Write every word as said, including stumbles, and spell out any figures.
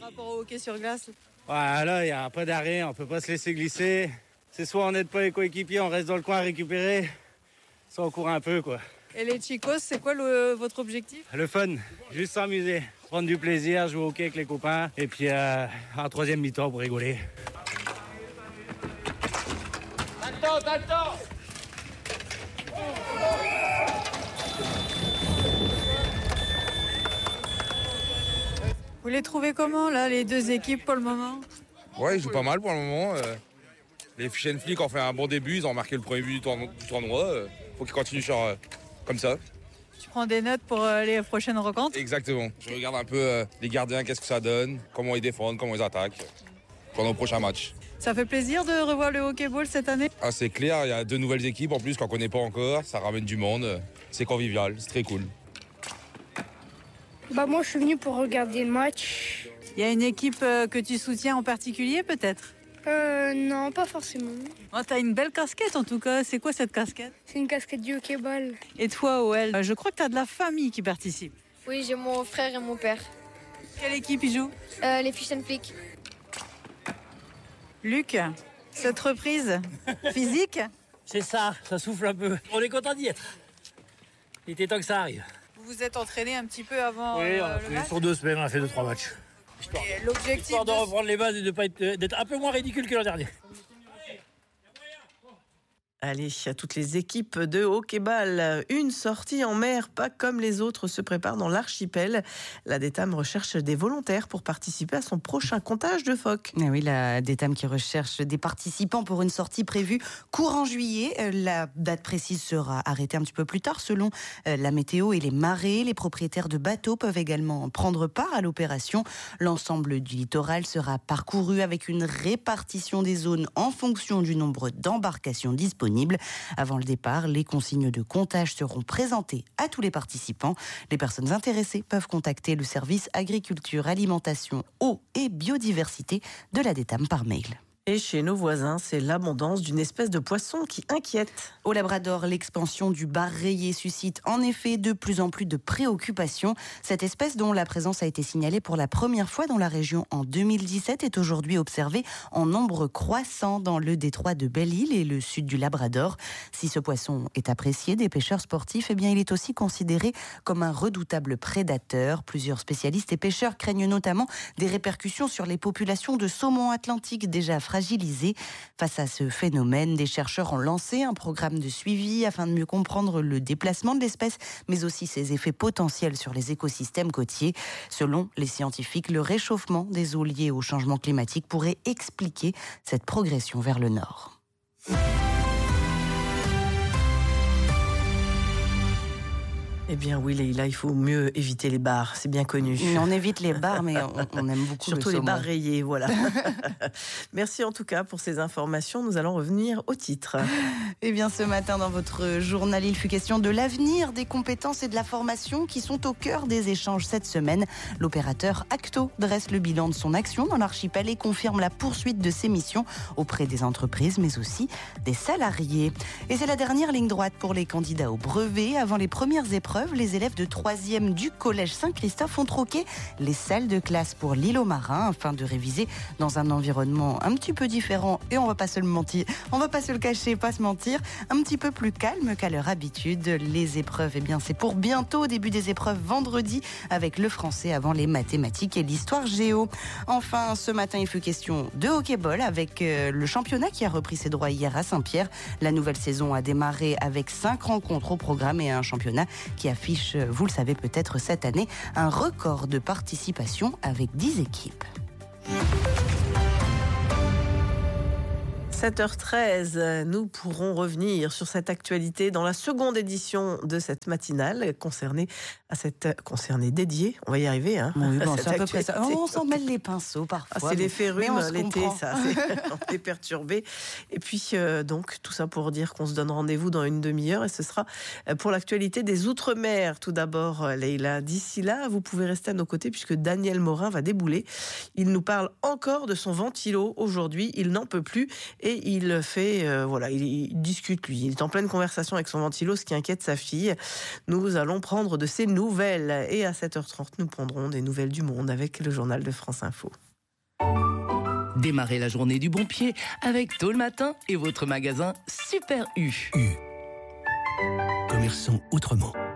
rapport au hockey sur glace? Ouais, là, il n'y a pas d'arrêt, on ne peut pas se laisser glisser. C'est soit on n'aide pas les coéquipiers, on reste dans le coin à récupérer, soit on court un peu, quoi. Et les chicos, c'est quoi le, votre objectif? Le fun, juste s'amuser, prendre du plaisir, jouer au hockey avec les copains, et puis euh, en troisième mi-temps pour rigoler. T'as le temps, t'as le temps! Vous les trouvez comment, là, les deux équipes, pour le moment? Ouais, ils jouent pas mal pour le moment. Euh, les Fish and Flics ont fait un bon début, ils ont marqué le premier but du tournoi. Du tournoi. Euh, faut qu'ils continuent sur, euh, comme ça. Tu prends des notes pour euh, les prochaines rencontres? Exactement. Je regarde un peu euh, les gardiens, qu'est-ce que ça donne, comment ils défendent, comment ils attaquent pour nos prochains matchs. Ça fait plaisir de revoir le hockey-ball cette année? Ah, c'est clair, il y a deux nouvelles équipes en plus qu'on connaît pas encore. Ça ramène du monde, c'est convivial, c'est très cool. Bah moi je suis venu pour regarder le match. Il y a une équipe euh, que tu soutiens en particulier peut-être? Euh non, pas forcément. Oh, t'as une belle casquette en tout cas. C'est quoi cette casquette? C'est une casquette du hockey-ball. Et toi, Oel, euh, je crois que t'as de la famille qui participe. Oui, j'ai mon frère et mon père. Quelle équipe ils jouent? Euh, les Fish and Flics. Luc, cette reprise physique? C'est ça, ça souffle un peu. On est content d'y être. Il était temps que ça arrive. Vous vous êtes entraîné un petit peu avant Oui, euh, on a le fait, match? sur deux semaines, on a fait deux, trois matchs. Et l'objectif Histoire de de... reprendre les bases et de pas être, d'être un peu moins ridicule que l'an dernier. Allez, à toutes les équipes de hockey-ball, une sortie en mer, pas comme les autres, se prépare dans l'archipel. La DETAM recherche des volontaires pour participer à son prochain comptage de phoques. Ah oui, la DETAM qui recherche des participants pour une sortie prévue courant juillet. La date précise sera arrêtée un petit peu plus tard selon la météo et les marées. Les propriétaires de bateaux peuvent également prendre part à l'opération. L'ensemble du littoral sera parcouru avec une répartition des zones en fonction du nombre d'embarcations disponibles. Avant le départ, les consignes de comptage seront présentées à tous les participants. Les personnes intéressées peuvent contacter le service agriculture, alimentation, eau et biodiversité de la DETAM par mail. Et chez nos voisins, c'est l'abondance d'une espèce de poisson qui inquiète. Au Labrador, l'expansion du bar rayé suscite en effet de plus en plus de préoccupations. Cette espèce, dont la présence a été signalée pour la première fois dans la région en deux mille dix-sept, est aujourd'hui observée en nombre croissant dans le détroit de Belle-Île et le sud du Labrador. Si ce poisson est apprécié des pêcheurs sportifs, eh bien, il est aussi considéré comme un redoutable prédateur. Plusieurs spécialistes et pêcheurs craignent notamment des répercussions sur les populations de saumon atlantique déjà fragilisées. Face à ce phénomène, des chercheurs ont lancé un programme de suivi afin de mieux comprendre le déplacement de l'espèce, mais aussi ses effets potentiels sur les écosystèmes côtiers. Selon les scientifiques, le réchauffement des eaux liées au changement climatique pourrait expliquer cette progression vers le nord. Eh bien oui, Leïla, il faut mieux éviter les bars, c'est bien connu. On évite les bars, mais on, on aime beaucoup surtout le les saumon. bars rayés, voilà. Merci en tout cas pour ces informations. Nous allons revenir au titre. Eh bien, ce matin, dans votre journal, il fut question de l'avenir des compétences et de la formation qui sont au cœur des échanges cette semaine. L'opérateur Acto dresse le bilan de son action dans l'archipel et confirme la poursuite de ses missions auprès des entreprises, mais aussi des salariés. Et c'est la dernière ligne droite pour les candidats au brevet. Avant les premières épreuves, les élèves de troisième du collège Saint-Christophe ont troqué les salles de classe pour l'île aux Marins afin de réviser dans un environnement un petit peu différent et on va pas se le mentir, on va pas se le cacher, pas se mentir, un petit peu plus calme qu'à leur habitude. Les épreuves, eh bien c'est pour bientôt, début des épreuves vendredi avec le français avant les mathématiques et l'histoire géo. Enfin, ce matin, il fut question de hockey-ball avec euh, le championnat qui a repris ses droits hier à Saint-Pierre. La nouvelle saison a démarré avec cinq rencontres au programme et un championnat qui affiche, vous le savez peut-être cette année, un record de participation avec dix équipes. sept heures treize, nous pourrons revenir sur cette actualité dans la seconde édition de cette matinale concernée à cette concernée dédiée. On va y arriver, hein. Oui, bon, c'est à peu près ça. Oh, on s'en mêle les pinceaux parfois. Ah, c'est mais, l'effet rhume l'été, comprend. ça. C'est, on est perturbé. Et puis euh, donc tout ça pour dire qu'on se donne rendez-vous dans une demi-heure et ce sera pour l'actualité des Outre-mer. Tout d'abord, Leïla. D'ici là, vous pouvez rester à nos côtés puisque Daniel Morin va débouler. Il nous parle encore de son ventilo aujourd'hui. Il n'en peut plus et Et il fait, euh, voilà, il, il discute lui. Il est en pleine conversation avec son ventilo, ce qui inquiète sa fille. Nous allons prendre de ses nouvelles. nouvelles. Et à sept heures trente, nous prendrons des nouvelles du monde avec le journal de France Info. Démarrez la journée du bon pied avec Tôt le matin et votre magasin Super U. U. Commerçons autrement.